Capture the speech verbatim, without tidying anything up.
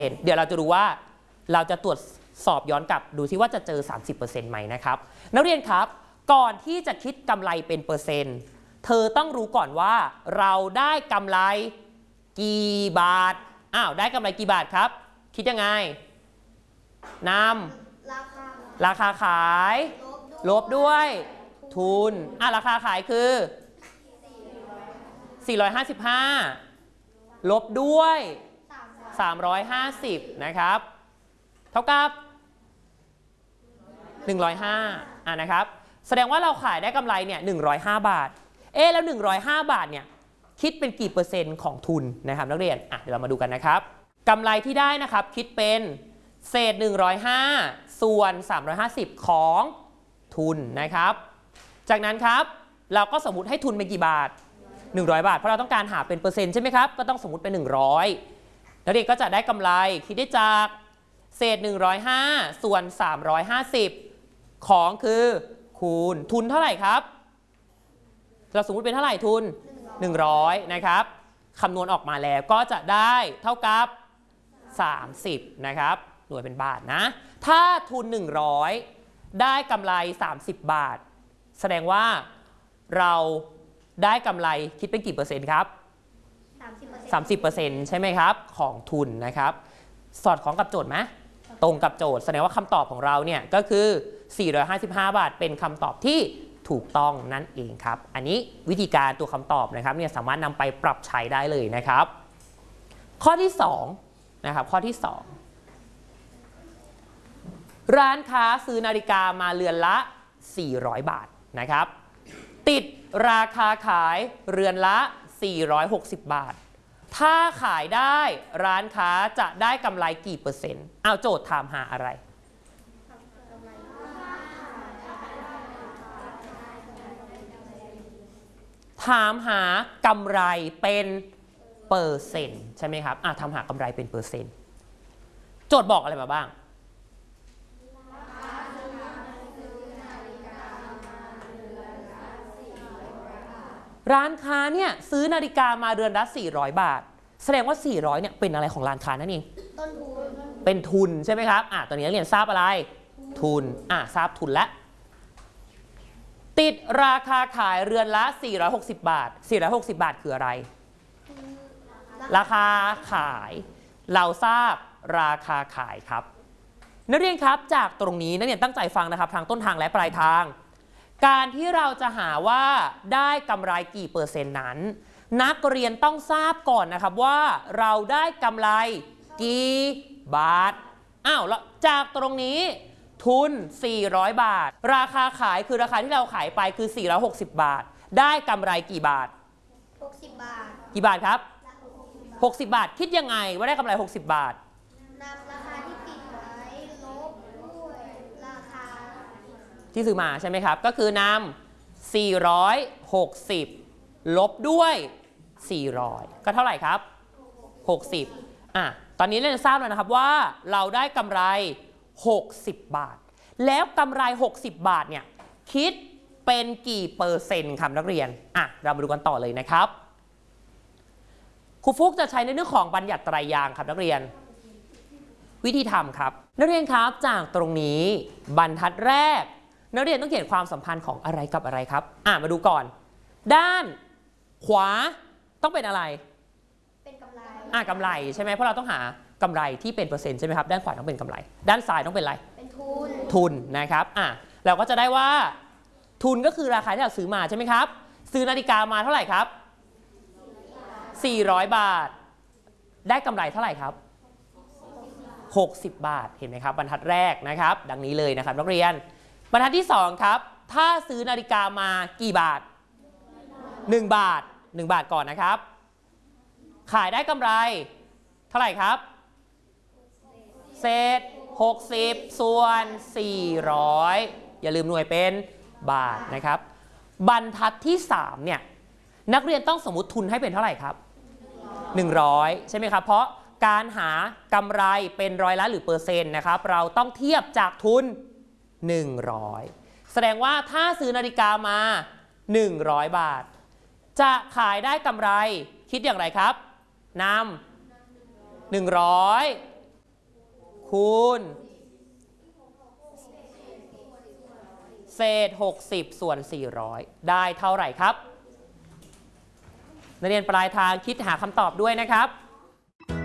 เดี๋ยวเราจะดูว่าเราจะตรวจสอบย้อนกลับดูซิว่าจะเจอ สามสิบเปอร์เซ็นต์ ไหมนะครับนักเรียนครับก่อนที่จะคิดกำไรเป็นเปอร์เซ็นต์เธอต้องรู้ก่อนว่าเราได้กำไรกี่บาทอ้าวได้กำไรกี่บาทครับคิดยังไงนำราคาราคาขายลบด้วยทุนอ่ะราคาขายคือสี่ร้อยห้าสิบห้าลบด้วยสามร้อยห้าสิบนะครับเท่ากับหนึ่งร้อยห้าอ่ะนะครับแสดงว่าเราขายได้กำไรเนี่ยหนึ่งร้อยห้าบาทเอ๊ะแล้วหนึ่งร้อยห้าบาทเนี่ยคิดเป็นกี่เปอร์เซ็นต์ของทุนนะครับนักเรียนอ่ะเดี๋ยวเรามาดูกันนะครับกำไรที่ได้นะครับคิดเป็นเศษหนึ่งร้อยห้าส่วนสามร้อยห้าสิบของทุนนะครับจากนั้นครับเราก็สมมุติให้ทุนเป็นกี่บาทหนึ่งร้อยบาทเพราะเราต้องการหาเป็นเปอร์เซ็นต์ใช่ไหมครับก็ต้องสมมุติเป็นหนึ่งร้อยนักเรียนก็จะได้กำไรคิดได้จากเศษหนึ่งร้อยห้าส่วนสามร้อยห้าสิบของคือคูณทุนเท่าไหร่ครับเราสมมุติเป็นเท่าไหร่ทุนหนึ่งร้อยนะครับคำนวณออกมาแล้วก็จะได้เท่ากับสามสิบนะครับหน่วยเป็นบาทนะถ้าทุนหนึ่งร้อยได้กำไรสามสิบบาทแสดงว่าเราได้กำไรคิดเป็นกี่เปอร์เซ็นต์ครับสามสิบเปอร์เซ็นต์ใช่ไหมครับของทุนนะครับสอดคล้องกับโจทย์ไหมตรงกับโจทย์แสดงว่าคำตอบของเราเนี่ยก็คือสี่ร้อยห้าสิบห้าบาทเป็นคำตอบที่ถูกต้องนั่นเองครับอันนี้วิธีการตัวคำตอบนะครับเนี่ยสามารถนำไปปรับใช้ได้เลยนะครับข้อที่สองนะครับข้อที่สองร้านค้าซื้อนาฬิกามาเรือนละสี่ร้อยบาทนะครับติดราคาขายเรือนละสี่ร้อยหกสิบบาทถ้าขายได้ร้านค้าจะได้กำไรกี่เปอร์เซ็นต์เอาโจทย์ถามหาอะไรถามหากำไรเป็นเปอร์เซ็นต์ใช่ไหมครับอ่ะถามหากำไรเป็นเปอร์เซ็นต์โจทย์บอกอะไรมาบ้างร้านค้าเนี่ยซื้อนาฬิกามาเรือนละสี่ร้อยบาทแสดงว่าสี่ร้อยเนี่ยเป็นอะไรของร้านค้านั่นเองต้นทุนเป็นทุนใช่ไหมครับอ่ะตอนนี้นักเรียนทราบอะไรทุนอ่ะทราบทุนแล้วติดราคาขายเรือนละสี่ร้อยหกสิบบาทสี่ร้อยหกสิบบาทคืออะไรราคาขายเราทราบราคาขายครับนักเรียนครับจากตรงนี้นักเรียนตั้งใจฟังนะครับทางต้นทางและปลายทางการที่เราจะหาว่าได้กำไรกี่เปอร์เซ็นต์นั้นนักเรียนต้องทราบก่อนนะครับว่าเราได้กำไรกี่บาทอ้าวแล้วจากตรงนี้ทุนสี่ร้อยบาทราคาขายคือราคาที่เราขายไปคือสี่ร้อยหกสิบบาทได้กำไรกี่บาทหกสิบบาทกี่บาทครับหกสิบบาทคิดยังไงว่าได้กำไรหกสิบบาทนำราคาที่ติดไว้ลบด้วยราคาที่ซื้อมาใช่ไหมครับก็คือนำสี่ร้อยหกสิบลบด้วยสี่ร้อยก็เท่าไหร่ครับหกสิบอ่ะตอนนี้เราจะทราบแล้วนะครับว่าเราได้กำไรหกสิบบาทแล้วกำไรหกสิบบาทเนี่ยคิดเป็นกี่เปอร์เซ็นต์ครับนักเรียนอ่ะเรามาดูกันต่อเลยนะครับครูฟุกจะใช้ในเรื่องของบัญญัติไตรยางค์ครับนักเรียนวิธีทำครับนักเรียนครับจากตรงนี้บรรทัดแรกนักเรียนต้องเขียนความสัมพันธ์ของอะไรกับอะไรครับอ่ะมาดูก่อนด้านขวาต้องเป็นอะไรเป็นกำไรอ่ะกำไรใช่ไหมเพราะเราต้องหากำไรที่เป็นเปอร์เซ็นต์ใช่ไหมครับด้านขวาต้องเป็นกำไรด้านซ้ายต้องเป็นอะไรเป็นทุนทุนนะครับอ่ะเราก็จะได้ว่าทุนก็คือราคาที่เราซื้อมาใช่ไหมครับซื้อนาฬิกามาเท่าไหร่ครับสี่ร้อยบาทได้กำไรเท่าไหร่ครับหกสิบบาทเห็นไหมครับบรรทัดแรกนะครับดังนี้เลยนะครับนักเรียนบรรทัดที่สองครับถ้าซื้อนาฬิกามากี่บาทหนึ่งบาทหนึ่งบาทก่อนนะครับขายได้กำไรเท่าไหร่ครับเศษหกสิบส่วนสี่ร้อยอย่าลืมหน่วยเป็นบาทนะครับบรรทัดที่สามเนี่ยนักเรียนต้องสมมุติทุนให้เป็นเท่าไหร่ครับหนึ่งร้อยใช่ไหมครับเพราะการหากำไรเป็นร้อยละหรือเปอร์เซ็นต์นะครับเราต้องเทียบจากทุนหนึ่งร้อยแสดงว่าถ้าซื้อนาฬิกามาหนึ่งร้อยบาทจะขายได้กำไรคิดอย่างไรครับนำหนึ่งร้อยคูณเศษหกสิบส่วนสี่ร้อยได้เท่าไหร่ครับนักเรียนปลายทางคิดหาคำตอบด้วยนะครับ